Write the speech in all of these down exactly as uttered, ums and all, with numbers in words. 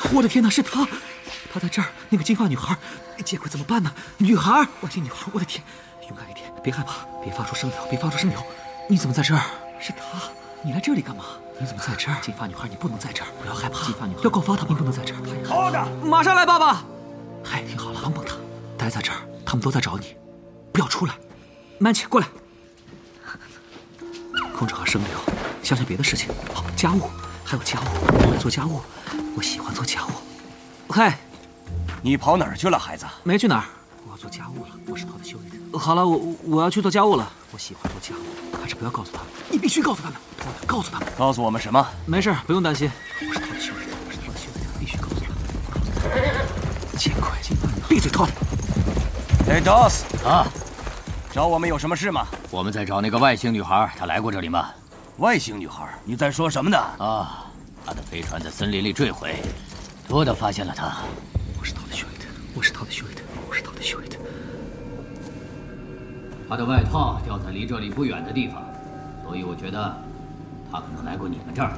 我的天哪，是她！她在这儿，那个金发女孩，见鬼，怎么办呢？女孩，外星女孩，我的天！勇敢一点，别害怕，别发出声调，别发出声调。你怎么在这儿？是她，你来这里干嘛？你怎么在这儿？金发女孩，你不能在这儿，不要害怕。金发女孩要告发他，你不能在这儿。 好的， 马上来，爸爸。嗨，听好了，帮帮他，待在这儿，他们都在找你，不要出来。曼奇，过来，控制好声调，想想别的事情。好，家务，还有家务，我来做家务，我喜欢做家务。嗨， 你跑哪儿去了，孩子？ 没去哪儿，我要做家务了。我是他的修女。好了，我我要去做家务了。我喜欢做家务，可是不要告诉他们，你必须告诉他们，告诉他们。 告诉我们什么？ 没事，不用担心。我是他的修女，我是他的修女，必须告诉他们。见鬼！闭嘴，托！ 哎 ，Dos 啊， 找我们有什么事吗？ 我们在找那个外星女孩，她来过这里吗？ 外星女孩？你在说什么呢？ 啊，她的飞船在森林里坠毁，托德发现了她。 我是他的修女，我是他的修女，我是他的修女。 她的外套掉在离这里不远的地方，所以我觉得她可能来过你们这儿。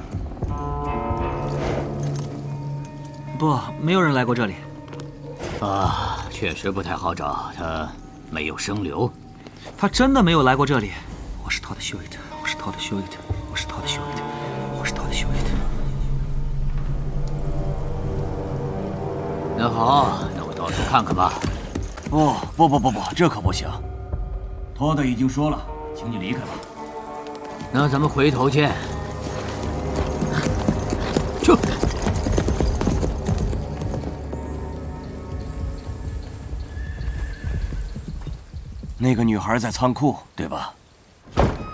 不，没有人来过这里。 啊，确实不太好找，她没有声流。 他真的没有来过这里。我是他的修女，我是他的修女，我是他的修女，我是他的修女。 那好，那我到处看看吧。 不不不不不，这可不行。托德已经说了，请你离开吧。 那咱们回头见。去。 那个女孩在仓库，对吧？